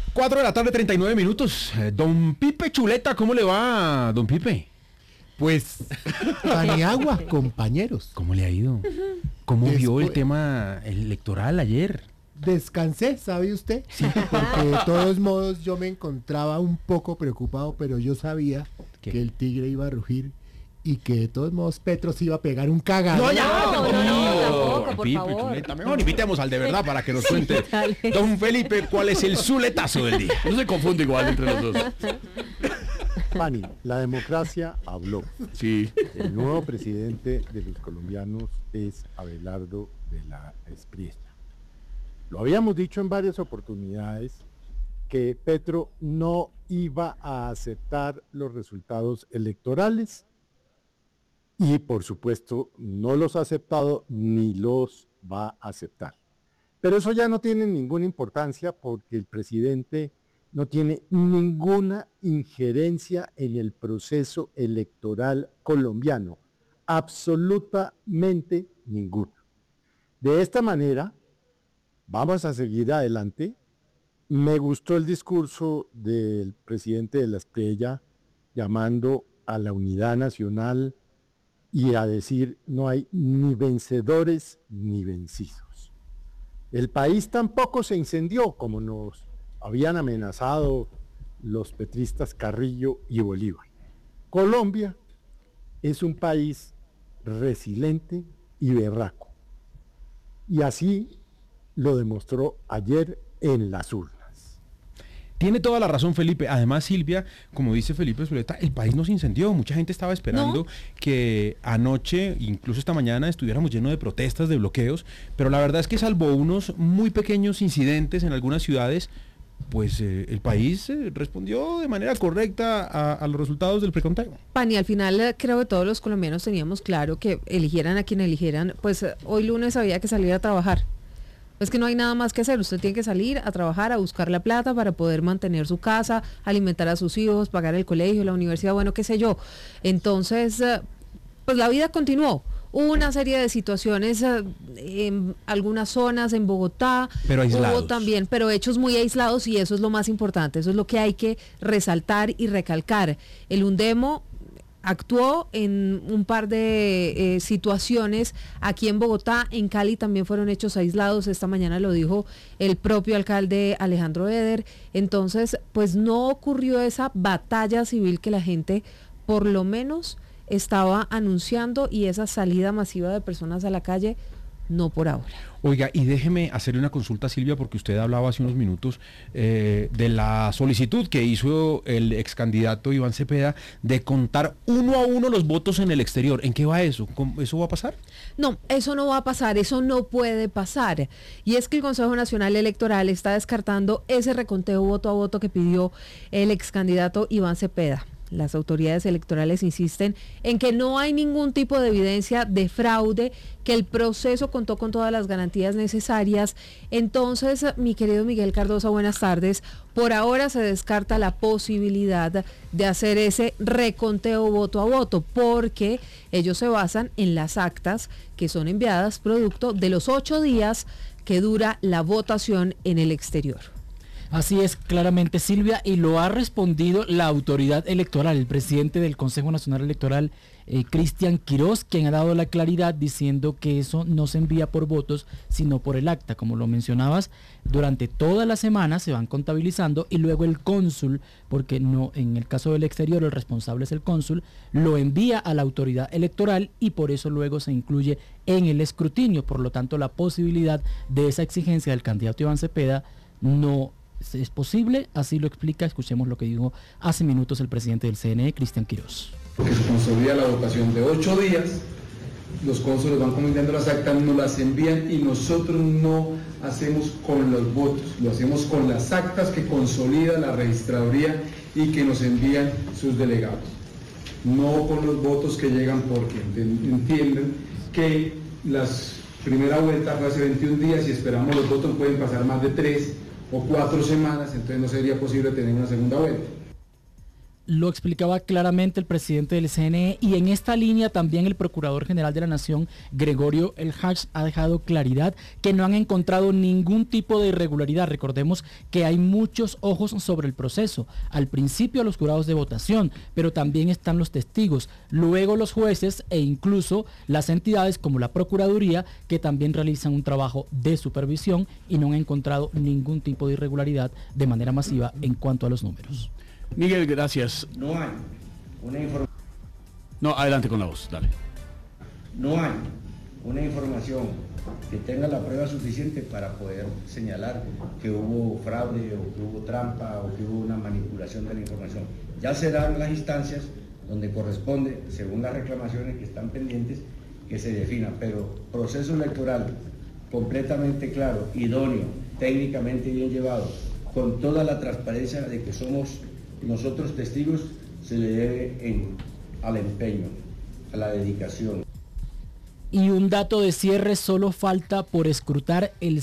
4 de la tarde, 39 minutos. Don Pipe Chuleta, ¿cómo le va, don Pipe? Pues, Paniagua, compañeros. ¿Cómo le ha ido? ¿Cómo vio el tema electoral ayer? Descansé, ¿sabe usted? Sí. Porque de todos modos yo me encontraba un poco preocupado, pero yo sabía que el tigre iba a rugir y que de todos modos Petro se iba a pegar un cagado. No, tampoco, por Pipe favor. Chuleta, mejor invitemos al de verdad para que nos cuente. Don Felipe, ¿cuál es el zuletazo del día? No se confunde igual entre los dos. Pani, la democracia habló. Sí. El nuevo presidente de los colombianos es Abelardo de la Espriella. Lo habíamos dicho en varias oportunidades que Petro no iba a aceptar los resultados electorales y por supuesto no los ha aceptado ni los va a aceptar. Pero eso ya no tiene ninguna importancia porque el presidente no tiene ninguna injerencia en el proceso electoral colombiano, absolutamente ninguna. De esta manera, vamos a seguir adelante. Me gustó el discurso del presidente de la Espriella llamando a la unidad nacional y a decir no hay ni vencedores ni vencidos. El país tampoco se incendió como nos habían amenazado los petristas Carrillo y Bolívar. Colombia es un país resiliente y berraco. Y así lo demostró ayer en las urnas. Tiene toda la razón, Felipe. Además, Silvia, como dice Felipe Zuleta, el país no se incendió. Mucha gente estaba esperando que anoche, incluso esta mañana, estuviéramos llenos de protestas, de bloqueos, pero la verdad es que salvo unos muy pequeños incidentes en algunas ciudades, pues el país respondió de manera correcta a los resultados del preconteo. Pani, al final creo que todos los colombianos teníamos claro que eligieran a quien eligieran, pues hoy lunes había que salir a trabajar. Es que no hay nada más que hacer, usted tiene que salir a trabajar, a buscar la plata para poder mantener su casa, alimentar a sus hijos, pagar el colegio, la universidad, bueno, qué sé yo. Entonces, pues la vida continuó. Hubo una serie de situaciones en algunas zonas, en Bogotá, pero aislados. Hubo también, pero hechos muy aislados y eso es lo más importante, eso es lo que hay que resaltar y recalcar. El Undemo actuó en un par de situaciones aquí en Bogotá, en Cali también fueron hechos aislados, esta mañana lo dijo el propio alcalde Alejandro Eder, entonces pues no ocurrió esa batalla civil que la gente por lo menos estaba anunciando y esa salida masiva de personas a la calle, no por ahora. Oiga, y déjeme hacerle una consulta, Silvia, porque usted hablaba hace unos minutos de la solicitud que hizo el ex candidato Iván Cepeda de contar uno a uno los votos en el exterior. ¿En qué va eso? ¿Eso va a pasar? No, eso no va a pasar, eso no puede pasar. Y es que el Consejo Nacional Electoral está descartando ese reconteo voto a voto que pidió el ex candidato Iván Cepeda. Las autoridades electorales insisten en que no hay ningún tipo de evidencia de fraude, que el proceso contó con todas las garantías necesarias. Entonces, mi querido Miguel Cardosa, buenas tardes. Por ahora se descarta la posibilidad de hacer ese reconteo voto a voto, porque ellos se basan en las actas que son enviadas producto de los 8 días que dura la votación en el exterior. Así es, claramente, Silvia, y lo ha respondido la autoridad electoral, el presidente del Consejo Nacional Electoral, Cristian Quirós, quien ha dado la claridad diciendo que eso no se envía por votos, sino por el acta. Como lo mencionabas, durante toda la semana se van contabilizando y luego el cónsul, porque no, en el caso del exterior el responsable es el cónsul, lo envía a la autoridad electoral y por eso luego se incluye en el escrutinio. Por lo tanto, la posibilidad de esa exigencia del candidato Iván Cepeda no es posible, así lo explica. Escuchemos lo que dijo hace minutos el presidente del CNE, Cristian Quirós. Porque se consolida la votación de 8 días, los cónsules van comentando las actas, nos las envían y nosotros no hacemos con los votos, lo hacemos con las actas que consolida la registraduría y que nos envían sus delegados, no con los votos que llegan, porque entienden que la primera vuelta fue hace 21 días y esperamos los votos pueden pasar más de 3 o 4 semanas, entonces no sería posible tener una segunda vuelta. Lo explicaba claramente el presidente del CNE, y en esta línea también el Procurador General de la Nación, Gregorio El Hach, ha dejado claridad que no han encontrado ningún tipo de irregularidad. Recordemos que hay muchos ojos sobre el proceso. Al principio los jurados de votación, pero también están los testigos, luego los jueces e incluso las entidades como la Procuraduría, que también realizan un trabajo de supervisión y no han encontrado ningún tipo de irregularidad de manera masiva en cuanto a los números. Miguel, gracias. No hay una información. No, adelante con la voz, dale. No hay una información que tenga la prueba suficiente para poder señalar que hubo fraude o que hubo trampa o que hubo una manipulación de la información. Ya serán las instancias donde corresponde, según las reclamaciones que están pendientes, que se defina, pero proceso electoral completamente claro, idóneo, técnicamente bien llevado, con toda la transparencia de que somos nosotros testigos, se le debe al empeño, a la dedicación. Y un dato de cierre: solo falta por escrutar el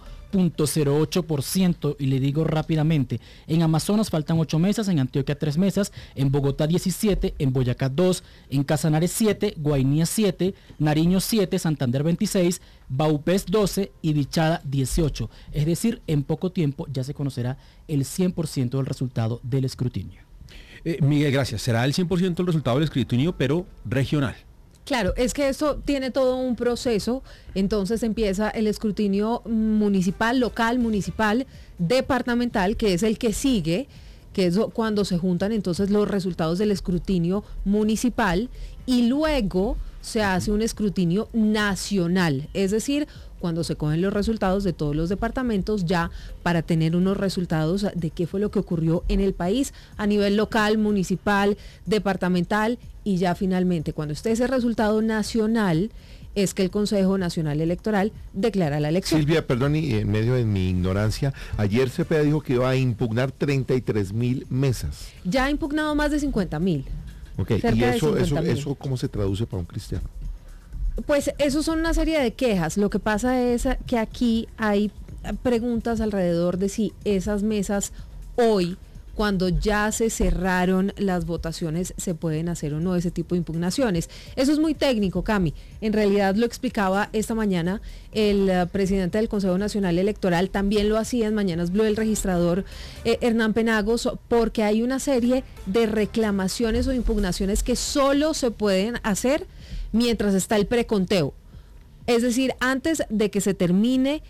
0.08%, y le digo rápidamente: en Amazonas faltan 8 mesas, en Antioquia 3 mesas, en Bogotá 17, en Boyacá 2, en Casanares 7, Guainía 7, Nariño 7, Santander 26, Baupés 12 y Bichada 18. Es decir, en poco tiempo ya se conocerá el 100% del resultado del escrutinio. Miguel, gracias. Será el 100% del resultado del escrutinio, pero regional. Claro, es que esto tiene todo un proceso. Entonces empieza el escrutinio municipal, local, municipal, departamental, que es el que sigue, que es cuando se juntan entonces los resultados del escrutinio municipal, y luego se hace un escrutinio nacional, es decir, cuando se cogen los resultados de todos los departamentos, ya para tener unos resultados de qué fue lo que ocurrió en el país a nivel local, municipal, departamental, y ya finalmente cuando esté ese resultado nacional es que el Consejo Nacional Electoral declara la elección. Silvia, perdón, y en medio de mi ignorancia, ayer Cepeda dijo que iba a impugnar 33.000 mesas. Ya ha impugnado más de 50.000. Ok, y eso ¿cómo se traduce para un cristiano? Pues eso son una serie de quejas. Lo que pasa es que aquí hay preguntas alrededor de si esas mesas hoy, cuando ya se cerraron las votaciones, se pueden hacer o no ese tipo de impugnaciones. Eso es muy técnico, Cami. En realidad lo explicaba esta mañana el presidente del Consejo Nacional Electoral, también lo hacía en Mañanas Blue el registrador Hernán Penagos, porque hay una serie de reclamaciones o impugnaciones que solo se pueden hacer mientras está el preconteo. Es decir, antes de que se termine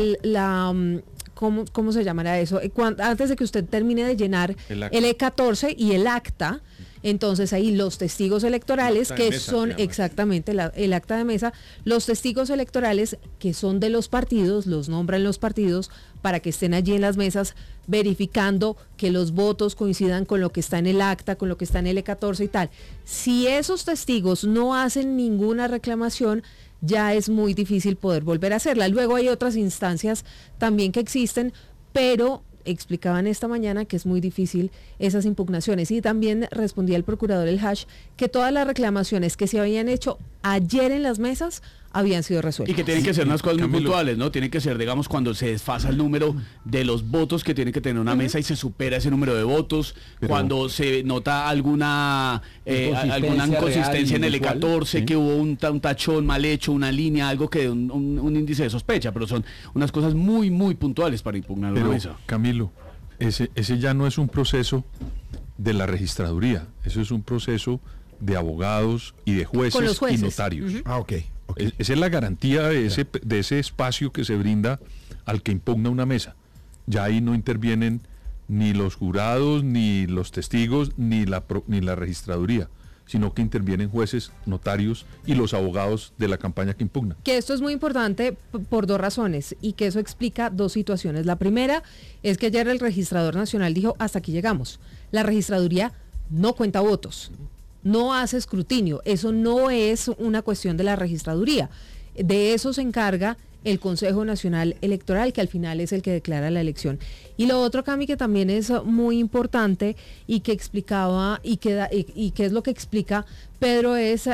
¿cómo se llamará eso? Antes de que usted termine de llenar el E14 y el acta, entonces ahí los testigos electorales, que son exactamente el acta de mesa, los testigos electorales que son de los partidos, los nombran los partidos para que estén allí en las mesas verificando que los votos coincidan con lo que está en el acta, con lo que está en el E14 y tal. Si esos testigos no hacen ninguna reclamación, ya es muy difícil poder volver a hacerla. Luego hay otras instancias también que existen, pero explicaban esta mañana que es muy difícil esas impugnaciones. Y también respondía el procurador El Hach que todas las reclamaciones que se habían hecho ayer en las mesas habían sido resueltas. Y que tienen que ser unas cosas muy puntuales, ¿no? Tiene que ser, digamos, cuando se desfasa el número de los votos que tiene que tener una mesa y se supera ese número de votos, cuando se nota alguna inconsistencia en el E14, ¿sí? Que hubo un tachón mal hecho, una línea, algo que un índice de sospecha, pero son unas cosas muy, muy puntuales para impugnar una mesa. Camilo, ese ya no es un proceso de la registraduría, eso es un proceso de abogados y de jueces y notarios. Okay. Esa es la garantía de ese espacio que se brinda al que impugna una mesa. Ya ahí no intervienen ni los jurados, ni los testigos, ni la registraduría, sino que intervienen jueces, notarios y los abogados de la campaña que impugna. Que esto es muy importante por dos razones, y que eso explica dos situaciones. La primera es que ayer el registrador nacional dijo: hasta aquí llegamos. La registraduría no cuenta votos, no hace escrutinio, eso no es una cuestión de la registraduría. De eso se encarga el Consejo Nacional Electoral, que al final es el que declara la elección. Y lo otro, Cami, que también es muy importante y que explicaba y que es lo que explica Pedro, es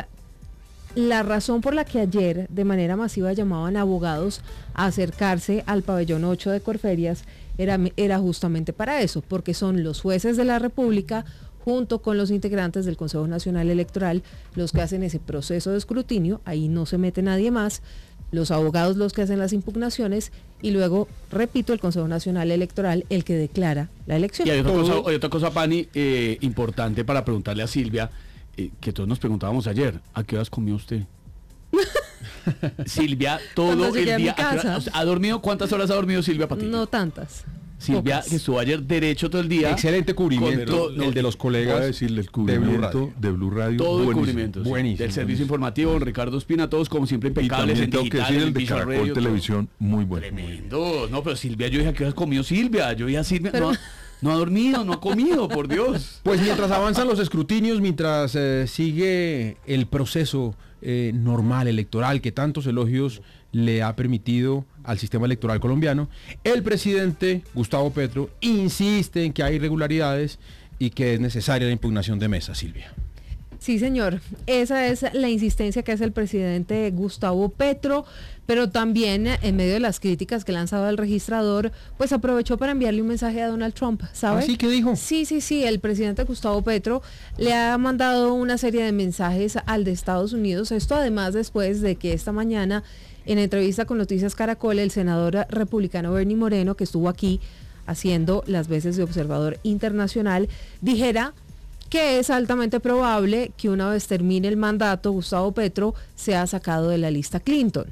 la razón por la que ayer de manera masiva llamaban a abogados a acercarse al pabellón 8 de Corferias era justamente para eso, porque son los jueces de la República junto con los integrantes del Consejo Nacional Electoral, los que hacen ese proceso de escrutinio, ahí no se mete nadie más, los abogados los que hacen las impugnaciones y luego, repito, el Consejo Nacional Electoral el que declara la elección. Y hay otra cosa, Pani, importante para preguntarle a Silvia, que todos nos preguntábamos ayer, ¿a qué horas comió usted? Silvia, todo el día, ¿ha dormido? ¿Cuántas horas ha dormido Silvia Patiño? No tantas. Silvia, que estuvo ayer derecho todo el día. Excelente cubrimiento, el de los colegas. Voy a decirle el cubrimiento de Blue Radio. Todo el cubrimiento. Buenísimo. Del servicio informativo, Ricardo Espina, todos como siempre impecables. Y también tengo que decir el de Caracol Radio, Televisión, muy bueno. Tremendo. No, pero Silvia, yo dije, ¿a qué hora comió Silvia? Yo dije a Silvia, no ha dormido, no ha comido, por Dios. Pues mientras avanzan los escrutinios, mientras sigue el proceso normal electoral que tantos elogios le ha permitido al sistema electoral colombiano, el presidente Gustavo Petro insiste en que hay irregularidades y que es necesaria la impugnación de mesa, Silvia. Sí, señor. Esa es la insistencia que hace el presidente Gustavo Petro, pero también en medio de las críticas que le han lanzado al registrador, pues aprovechó para enviarle un mensaje a Donald Trump, ¿sabe? ¿Ah, sí? ¿Qué dijo? Sí, el presidente Gustavo Petro le ha mandado una serie de mensajes al de Estados Unidos, esto además después de que esta mañana, en entrevista con Noticias Caracol, el senador republicano Bernie Moreno, que estuvo aquí haciendo las veces de observador internacional, dijera que es altamente probable que una vez termine el mandato, Gustavo Petro sea sacado de la lista Clinton.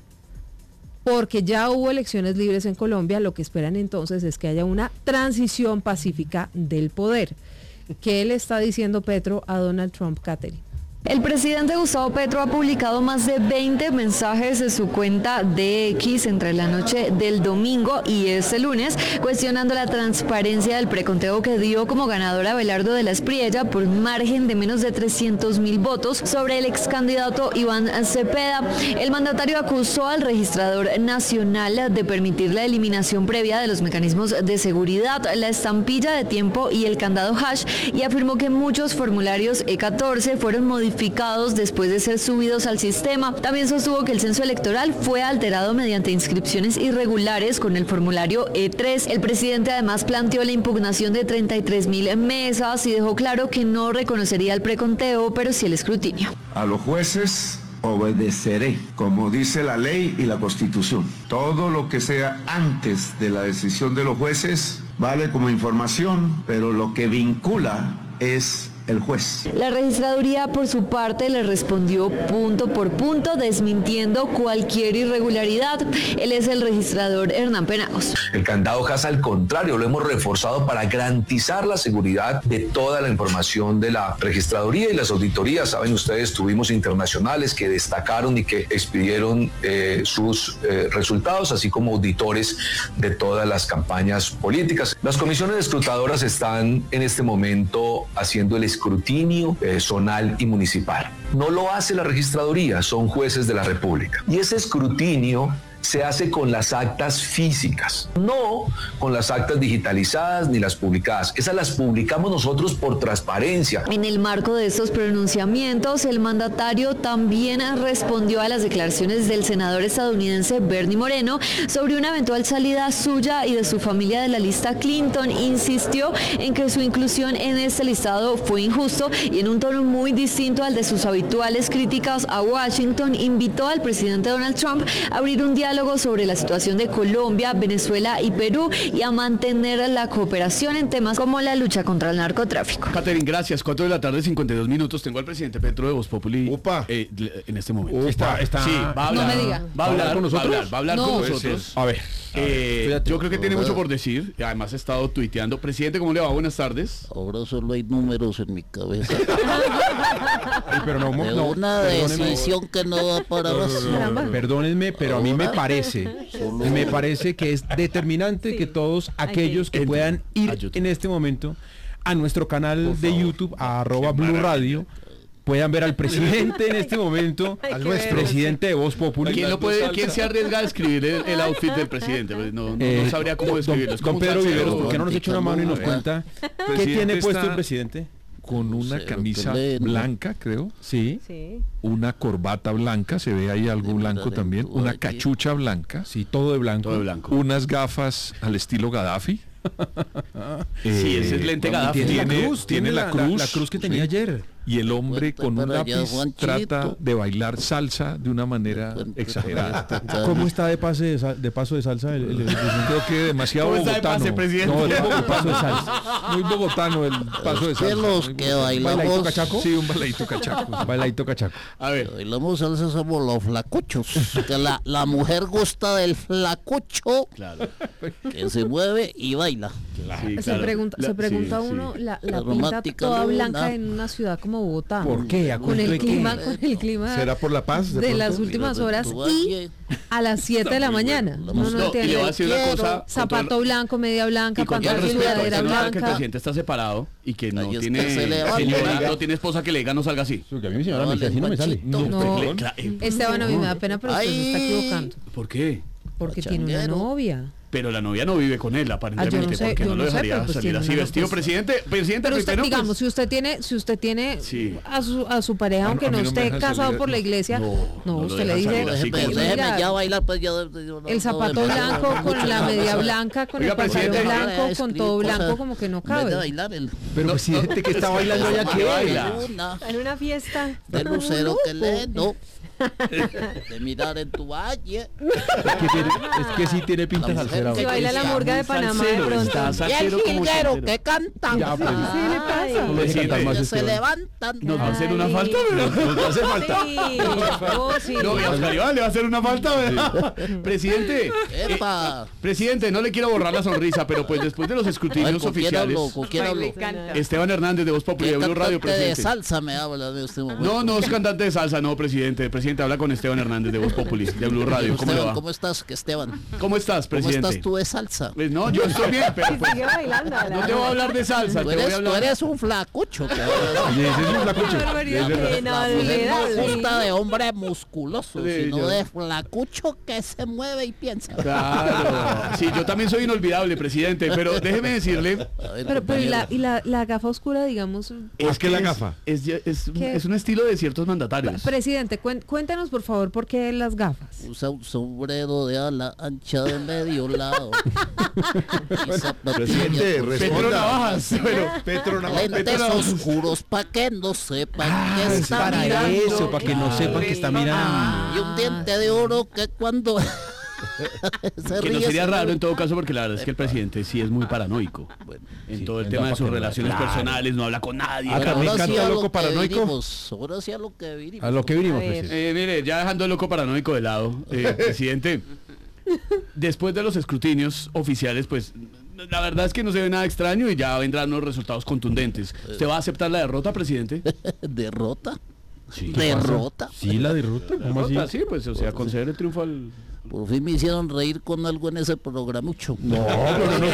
Porque ya hubo elecciones libres en Colombia, lo que esperan entonces es que haya una transición pacífica del poder. ¿Qué le está diciendo Petro a Donald Trump, Catherine? El presidente Gustavo Petro ha publicado más de 20 mensajes en su cuenta de X entre la noche del domingo y este lunes, cuestionando la transparencia del preconteo que dio como ganador a Abelardo de la Espriella por un margen de menos de 300.000 votos sobre el ex candidato Iván Cepeda. El mandatario acusó al registrador nacional de permitir la eliminación previa de los mecanismos de seguridad, la estampilla de tiempo y el candado hash, y afirmó que muchos formularios E14 fueron modificados después de ser subidos al sistema. También sostuvo que el censo electoral fue alterado mediante inscripciones irregulares con el formulario E3. El presidente además planteó la impugnación de 33.000 mesas y dejó claro que no reconocería el preconteo, pero sí el escrutinio. A los jueces obedeceré, como dice la ley y la Constitución. Todo lo que sea antes de la decisión de los jueces vale como información, pero lo que vincula es el juez. La registraduría, por su parte, le respondió punto por punto, desmintiendo cualquier irregularidad. Él es el registrador Hernán Penagos. El candado hash, al contrario, lo hemos reforzado para garantizar la seguridad de toda la información de la registraduría y las auditorías. Saben ustedes, tuvimos internacionales que destacaron y que expidieron sus resultados, así como auditores de todas las campañas políticas. Las comisiones escrutadoras están en este momento haciendo el escrutinio zonal y municipal. No lo hace la registraduría, son jueces de la República. Y ese escrutinio se hace con las actas físicas, no con las actas digitalizadas ni las publicadas. Esas las publicamos nosotros por transparencia. En el marco de estos pronunciamientos, el mandatario también respondió a las declaraciones del senador estadounidense Bernie Moreno sobre una eventual salida suya y de su familia de la lista Clinton. Insistió en que su inclusión en este listado fue injusto y, en un tono muy distinto al de sus habituales críticas a Washington, invitó al presidente Donald Trump a abrir un diálogo sobre la situación de Colombia, Venezuela y Perú y a mantener la cooperación en temas como la lucha contra el narcotráfico. Catherine, gracias. 4 de la tarde, 52 minutos. Tengo al presidente Petro de Voz Populi en este momento. Está. Sí, va a hablar. No me diga. Va a hablar con nosotros. Va a hablar con nosotros. A ver. Yo creo que tiene mucho por decir. Además, he estado tuiteando. Presidente, ¿cómo le va? Buenas tardes. Ahora solo hay números en mi cabeza. Pero no, una decisión que no da para más. Perdónenme, pero a mí me parece que es determinante que todos aquellos que puedan ir en este momento a nuestro canal de YouTube, a @Blue Radio, puedan ver al presidente en este momento, al nuestro presidente de Voz Populi. ¿Quién se arriesga a escribir el outfit del presidente? No sabría cómo describirlo. Don Pedro Viveros, ¿por qué no nos echa una mano y nos cuenta qué tiene puesto el presidente? Con una camisa blanca, creo. Sí. Una corbata blanca, se ve ahí algo blanco también. Una cachucha blanca. Sí, todo de blanco. Unas gafas al estilo Gaddafi. Sí, ese es lente Gaddafi. Tiene la cruz que tenía ayer. Y el hombre con un para allá, lápiz Juanchito. trata de bailar salsa de una manera exagerada. ¿Cómo está de paso de salsa el Creo que demasiado ¿Cómo está de bogotano. pase, presidente? No, el paso de salsa. Muy bogotano el paso de Que salsa. los Muy que bogotano. ¿Bailadito bailamos, cachaco? Sí, un bailadito cachaco. Bailadito cachaco. A ver. bailamos salsa somos los flacuchos. Que la mujer gusta del flacucho Claro. que se mueve y baila. Sí, Se claro. pregunta Sí, sí. uno, la La pinta romántica toda luna. blanca en una ciudad como Bogotá. ¿Por qué? ¿A Con cuento el de qué? clima ¿Será por la paz? de las últimas horas y a las 7 de la mañana. No, No, y le voy a entiendo. decir una cosa. Zapato blanco, media blanca, Y con todo el pantalón, respeto, sudadera usted no sabe que el blanca. presidente está separado y que no Ay, es que tiene se levanta. señora, no tiene esposa que le diga no salga así. Porque a mí mi señora me dice, así no me sale. No, Claro. Esteban, a mí me da pena, pero usted se está equivocando. ¿Por qué? Porque tiene una Pachanguero. novia. Pero la novia no vive con él, aparentemente, sé, porque yo no lo no sé, dejaría pero pues salir tiene así una vestido. respuesta. Presidente, Pero usted, primero, digamos, pues, si usted tiene Sí. a su pareja, aunque a mí no no me esté dejan casado salir, por la iglesia, no lo usted le dejan dice, salir así como "Mira, Déjeme ya bailar, pues yo no, el zapato no, blanco con la media blanca, con Oiga, el pantalón presidente, blanco, con todo blanco, como que no En vez de cabe. bailar el Pero presidente, que está bailando allá ¿qué que baila? luna En una fiesta. de lucero que le no de mirar en tu valle. Es que sí tiene pinta La mujer salsera. que Si baila la murga de Panamá de Salsero, pronto. está Y el salsero como jilguero salsero. que canta. Ya, pues, ¿Qué le pasa? no lo deje cantar más, Que se Esteban. levantan. Nos va a hacer una Ay. falta, ¿verdad? Nos hace falta. Sí. Oh, sí. No, y a Oscar Iván le va a hacer una falta, ¿verdad? Presidente, Epa. presidente, no le quiero borrar la sonrisa, pero pues después de los A ver, escrutinios ¿con quién oficiales, hablo? ¿Con quién hablo? Esteban Hernández de Voz Popular ¿Qué de Blue Radio, cantante de presidente. salsa me habla de este momento? No, no es cantante de salsa, no, presidente. Presidente, habla con Esteban Hernández de Voz Populi, de Blue Radio. ¿Cómo le Esteban, va? ¿cómo estás, Esteban? ¿Cómo estás, ¿Cómo presidente? estás tú de salsa? Pues no, yo estoy bien, pero pues, Sigue bailando. no te voy a hablar de salsa, te Tú voy a eres, hablar... un flacucho. Que Oye, ese es un flacucho. barbaridad. Es verdad. Sí, no, la de mujer verdad, no sí. gusta de hombre musculoso, Sí, sino yo- de flacucho que se mueve y piensa. Claro. Sí, yo también soy inolvidable, presidente, pero déjeme decirle... A ver, Pero compañero. la gafa oscura, digamos. Más que la gafa. ¿Qué? Es un estilo de ciertos mandatarios. Presidente, cuéntanos por favor por qué las gafas. Usa un sombrero de ala ancha de medio lado. Y zapatillas Presidente, con Petro responda. Navajas, pero... Petro Navajas. lentes oscuros pa' que no sepan que Es está para mirando. eso, para que no sepan que está mirando. Y un diente de oro que cuando se Que no ríe sería se raro ve. en todo caso porque la verdad es que el presidente sí es muy paranoico. Bueno, En todo el tema de sus relaciones personales, no habla con nadie. Ah, bueno, me ahora sí encanta a loco lo que paranoico. vinimos, ahora sí a lo que vinimos. A lo que vinimos, A ver. presidente. Mire, ya dejando el loco paranoico de lado, presidente, después de los escrutinios oficiales, pues la verdad es que no se ve nada extraño y ya vendrán los resultados contundentes. ¿Usted va a aceptar la derrota, presidente? ¿Derrota? Sí. ¿Derrota? Sí, la derrota. ¿Cómo así? Derrota, sí, pues, o sea, conceder el triunfo al... Por fin me hicieron reír con algo en ese programucho. No, pero no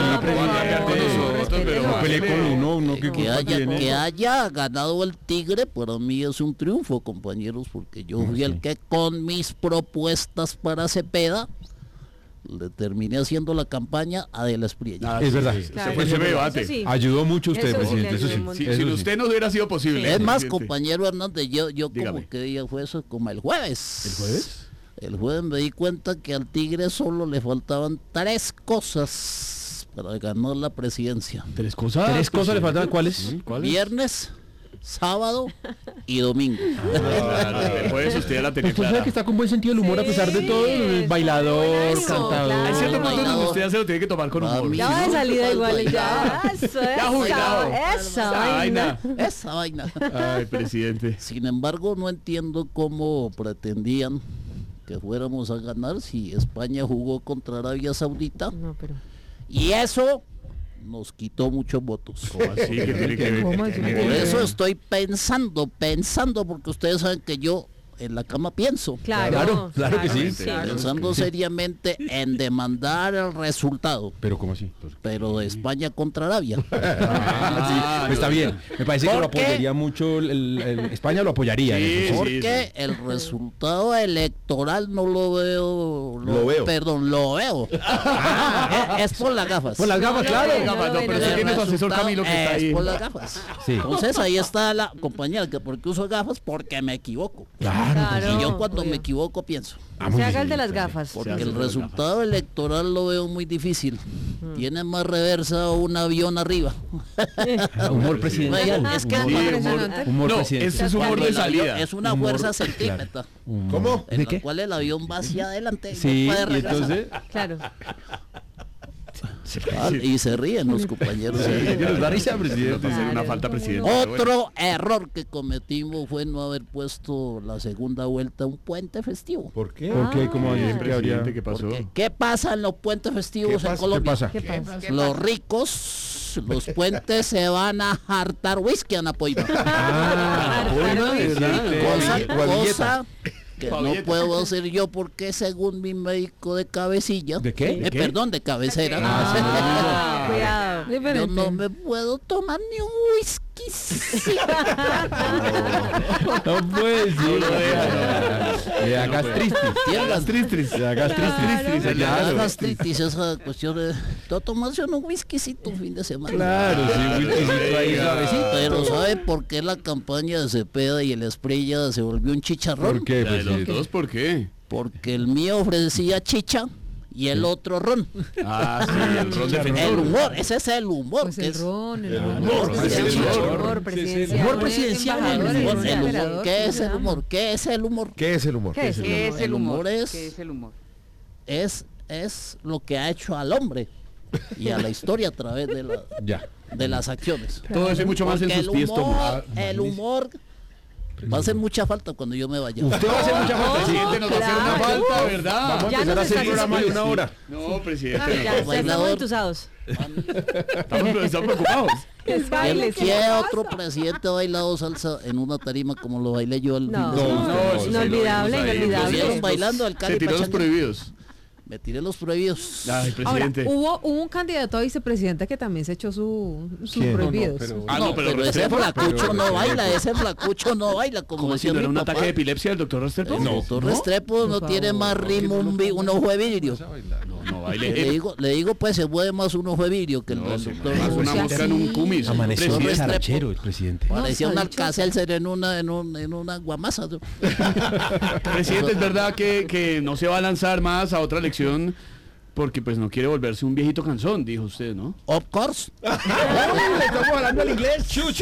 pero peleé con uno que Que culpa haya, tiene. que haya ganado el Tigre para mí es un triunfo, compañeros, porque yo fui el que con mis propuestas para Cepeda le terminé haciendo la campaña a De la Espriella. Es verdad. Claro, fue ese eso debate. sí. Ayudó mucho usted, Eso sí, presidente. le Eso ayudó sí. un montón. Sí, Eso sin sí. usted no hubiera sido posible. Es más, presidente. compañero Hernández, yo Dígame. como que día fue eso, como el jueves. ¿El jueves? El jueves me di cuenta que al Tigre solo le faltaban 3 cosas para ganar la presidencia. ¿Tres cosas? ¿Tres cosas le faltaban? ¿Cuáles? Viernes, sábado y domingo. Claro, el jueves usted ya la tenía Usted sabe clara. que está con buen sentido del humor a pesar de todo. Sí, Bailador, buenísimo, cantador. claro. Hay cierto punto donde usted ya se lo tiene que tomar con humor. Mami. Ya va de salida igual, ya. Eso, Ya jubilado. esa Esa vaina. vaina. Esa vaina. Ay, presidente. Sin embargo, no entiendo cómo pretendían que fuéramos a ganar si España jugó contra Arabia Saudita No, pero. y eso nos quitó muchos votos. ¿Cómo así? ¿Qué tiene que ver? ¿Cómo así? Por eso estoy pensando, porque ustedes saben que yo en la cama pienso. Claro, Claro que sí. Pensando seriamente en demandar el resultado, Pero ¿cómo así? pero de España contra Arabia. Ah, sí, está bien. Me parece que lo ¿Por qué? apoyaría mucho. España lo apoyaría. en eso, sí. Porque el resultado electoral no lo veo. Lo veo. Perdón, lo veo. Es por las gafas. Por las gafas, claro. Gafas, no, pero El usted tiene su asesor resultado Camilo que está es ahí. por las gafas. Sí. Entonces ahí está la compañera que porque uso gafas porque me equivoco. Claro, Claro. Y yo cuando me equivoco pienso. Se haga el de las gafas. Porque el resultado electoral lo veo muy difícil. Tiene más reversa un avión arriba. Humor presidencial. Es que humor presidencial. Ese es humor de salida. Es una fuerza centrípeta. ¿Cómo? En la cual el avión va hacia adelante. Sí, no puede y regresar. entonces... Claro. Y se ríen los compañeros. Nos da risa, presidente. Sería una falta presidente. Otro error que cometimos fue no haber puesto la segunda vuelta un puente festivo. ¿Por qué? ¿Por qué? ¿Cómo Bien, que habría? presidente, ¿qué pasó? ¿Qué pasa en los puentes festivos en Colombia? ¿Qué pasa? Los ricos, los puentes se van a hartar whisky a Napoima. Cosa que no puedo hacer yo porque según mi médico de cabecilla, ¿De qué? perdón, de cabecera, Cuidado. yo no me puedo tomar ni un whisky. No puede ser. Le da gastritis. Tiene gastritis. Le da gastritis. La Claro. gastritis, esa cuestión de tomarse un whiskycito un fin de semana. Claro, sí, whiskycito ahí suavecito. Pero ¿sabe por qué la campaña de Cepeda y el Esprella se volvió un chicharrón? ¿Por qué, ¿La de los presidente? dos por qué? Porque el mío ofrecía chicha y el otro ron. Ah, sí, el ron defensor. El humor, ese es el humor. Pues que el es- ron, el humor, humor presidencial. humor presidencial. Humor presidencial. Embajador, El humor, emperador, ¿qué es ¿cómo se el llama? humor? ¿Qué es el humor? ¿Qué es el humor? ¿Qué es el ¿Qué humor? es el humor? ¿Qué es el humor? Es lo que ha hecho al hombre y a la historia a través de las acciones. Todo eso y mucho más en Porque sus pies tomó. el humor va a hacer mucha falta cuando yo me vaya. Usted va a hacer mucha falta, Presidente, nos va a hacer una falta, ¿verdad? Vamos a Ya empezar a nos hacer está programa de diciendo. una hora. No, presidente. Ya, ya estamos Bailador. entusados. Estamos preocupados. Es baile, sí. ¿Qué otro presidente ha bailado salsa en una tarima como lo bailé yo el No, fin de semana? eso sí, inolvidable, lo vimos ahí. inolvidable. Vieron bailando al Cali Se tiró los Pachanga. prohibidos. Me tiré los prohibidos. Ay, Ahora, presidente. hubo un candidato a vicepresidente que también se echó sus ¿Quién? prohibidos. No, pero ese flacucho no baila, ese flacucho no baila, como ¿Cómo si decía no era mi un papá. ataque de epilepsia del doctor Restrepo? El doctor Restrepo no Por tiene favor. más ritmo un ojo de vidrio. No baile. Le digo pues se mueve más un ojo de vidrio que el No, se doctor más una sea, mosca en un cumis. Amaneció Presidente. charachero el presidente. Parecía No, un está dicho. Alcácer en una guamasa. ¿No? Presidente, es verdad que no se va a lanzar más a otra elección porque pues no quiere volverse un viejito cansón, dijo usted, ¿no? Of course. Estamos hablando en inglés, chuchu.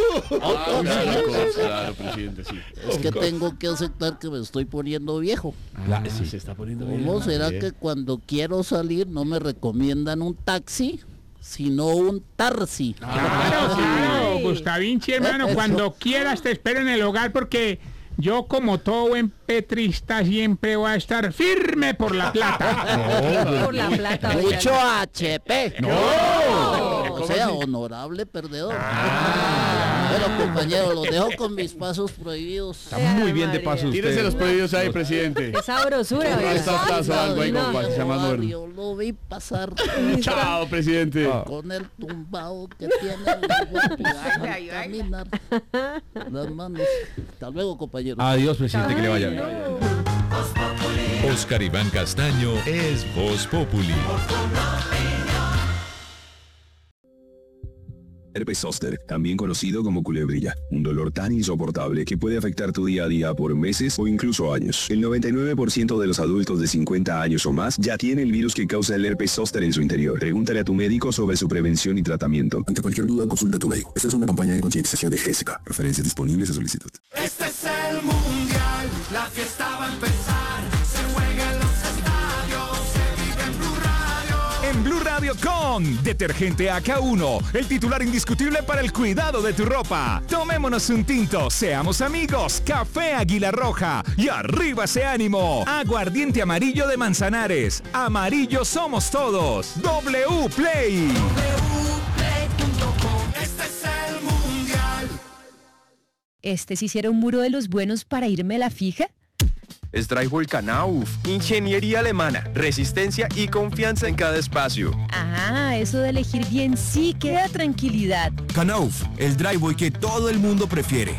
Claro, presidente, sí. Es que tengo que aceptar que me estoy poniendo viejo. Se está poniendo bien. ¿Cómo será que cuando quiero salir no me recomiendan un taxi, sino un tarsi? Claro, Gustavinchi, hermano, cuando quieras te espero en el hogar porque yo, como todo buen petrista, siempre voy a estar firme por la plata. Por la plata. Mucho oigan. HP. O sea, honorable perdedor. Bueno, compañeros, los dejo con mis pasos prohibidos. Está muy bien de paso usted. Tírese los prohibidos ahí, presidente. Qué sabrosura. No oiga. está tazo algo ahí como para que sea más moderno. Yo lo vi pasar Chao, presidente. con el tumbado que tiene al caminar. Las manos. Hasta luego, compañeros. Adiós, presidente, que le vaya bien. Oscar Iván Castaño es Voz Populi. Herpes zóster, también conocido como culebrilla, un dolor tan insoportable que puede afectar tu día a día por meses o incluso años. El 99% de los adultos de 50 años o más ya tiene el virus que causa el herpes zóster en su interior. Pregúntale a tu médico sobre su prevención y tratamiento. Ante cualquier duda, consulta a tu médico. Esta es una campaña de concientización de Jessica. Referencias disponibles a solicitud. Este es el mundial, la fiesta va a empezar, se juega en los estadios, se vive en Blue Radio. En Blue Radio con Detergente AK1, el titular indiscutible para el cuidado de tu ropa. Tomémonos un tinto, seamos amigos. Café Águila Roja y arriba ese ánimo. Aguardiente amarillo de Manzanares. Amarillo somos todos. W Play. Este es el mundial. ¿Este sí hiciera un muro de los buenos para irme a la fija? Es Drywall Knauf, ingeniería alemana, resistencia y confianza en cada espacio. Ah, eso de elegir bien sí que da tranquilidad. Knauf, el driveway que todo el mundo prefiere.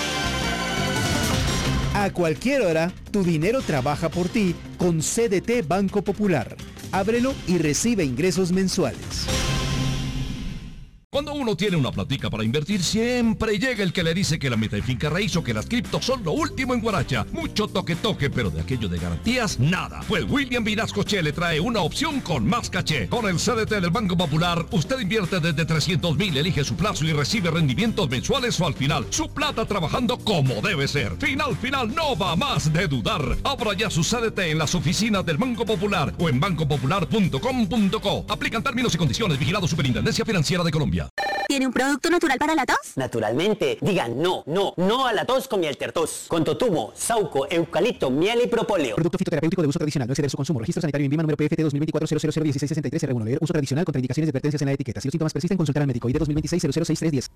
A cualquier hora, tu dinero trabaja por ti con CDT Banco Popular. Ábrelo y recibe ingresos mensuales. Cuando uno tiene una platica para invertir, siempre llega el que le dice que la meta en finca raíz o que las criptos son lo último en guaracha. Mucho toque, pero de aquello de garantías, nada. Pues William Vinasco Che le trae una opción con más caché. Con el CDT del Banco Popular, usted invierte desde 300,000, elige su plazo y recibe rendimientos mensuales o al final. Su plata trabajando como debe ser. Final, no va más de dudar. Abra ya su CDT en las oficinas del Banco Popular o en bancopopular.com.co. Aplican términos y condiciones. Vigilado Superintendencia Financiera de Colombia. ¿Tiene un producto natural para la tos? Naturalmente. Digan no a la tos con miel tertos. Con totumo, sauco, eucalipto, miel y propóleo. Producto fitoterapéutico de uso tradicional. No exceder su consumo. Registro sanitario INVIMA número PFT 2024-00001663-R1. Leer uso tradicional. Contraindicaciones y advertencias en la etiqueta. Si los síntomas persisten, consultar al médico. ID 2026-006310.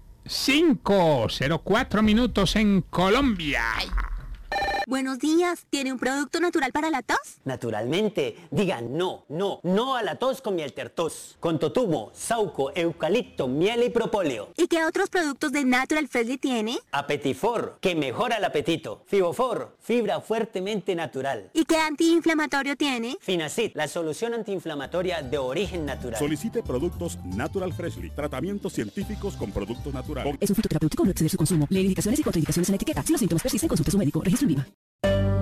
5:04 minutos en Colombia. Buenos días. ¿Tiene un producto natural para la tos? Naturalmente. Digan no a la tos con miel tertos. Con totumo, sauco, eucalipto, miel y propóleo. ¿Y qué otros productos de Natural Freshly tiene? Apetifor, que mejora el apetito. Fibofor, fibra fuertemente natural. ¿Y qué antiinflamatorio tiene? Finacid, la solución antiinflamatoria de origen natural. Solicite productos Natural Freshly. Tratamientos científicos con productos naturales. Es un fitoterapéutico, no exceder su consumo. Lee indicaciones y contraindicaciones en la etiqueta. Si los síntomas persisten, consulte a su médico. Registro INVIMA.